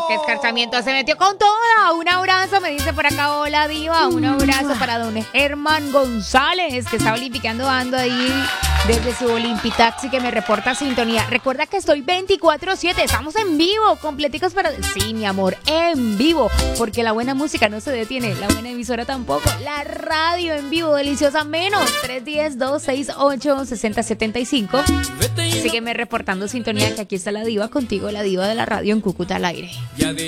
qué escarchamiento se metió con toda. Un abrazo, me dice por acá, hola diva. Un abrazo para don Germán González, que está olimpiando ando ahí desde su Olimpitaxi, que me reporta sintonía. Recuerda que estoy 24/7, estamos en vivo, completicos para... Sí, mi amor, en vivo, porque la buena música no se detiene, la buena emisora tampoco. La radio en vivo, deliciosa, menos 310-268-6075. Sígueme reportando sintonía, que aquí está la diva contigo, la diva de la radio en Cúcuta al aire.